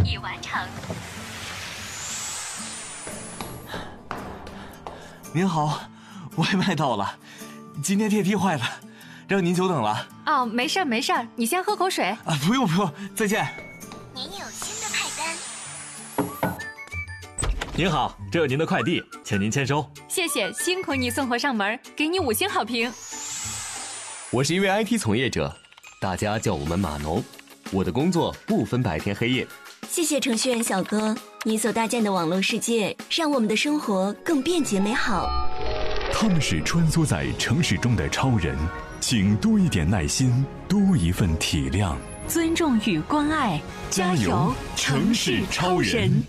已完成。 您好，外卖到了，今天电梯坏了，让您久等了。 哦，没事没事，你先喝口水。 啊，不用，再见。 您有新的派单。 您好，这有您的快递，请您签收。 谢谢，辛苦你送货上门，给你5星好评。 我是一位 IT 从业者，大家叫我们码农。我的工作不分白天黑夜。 谢谢程序员小哥，你所搭建的网络世界让我们的生活更便捷美好。 他们是穿梭在城市中的超人，请多一点耐心，多一份体谅， 尊重与关爱，加油，城市超人！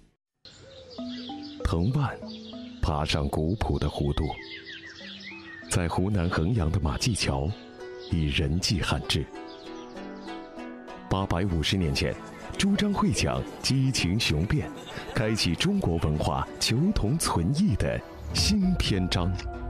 藤蔓爬上古朴的弧度，在湖南衡阳的马驿桥，以人迹罕至。850年前，朱张会讲激情雄辩，开启中国文化求同存异的新篇章。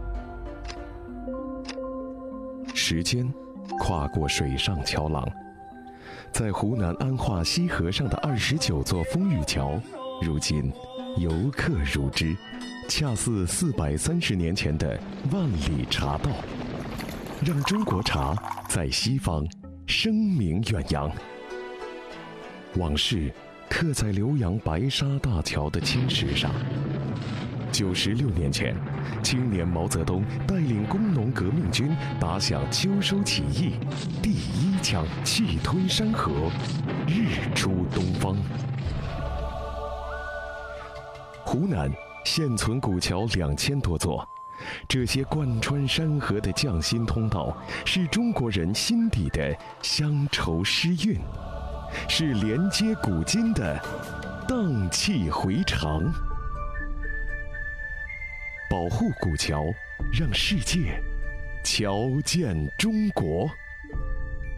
时间跨过水上桥廊，在湖南安化西河上的29座风雨桥，如今游客如织，恰似430年前的万里茶道，让中国茶在西方声名远扬。往事刻在浏阳白沙大桥的青石上。96年前，青年毛泽东带领工农革命军打响秋收起义第1枪，气吞山河，日出东方。湖南现存古桥2000多座，这些贯穿山河的匠心通道，是中国人心底的乡愁诗韵，是连接古今的荡气回肠。保护古桥，让世界瞧见中国。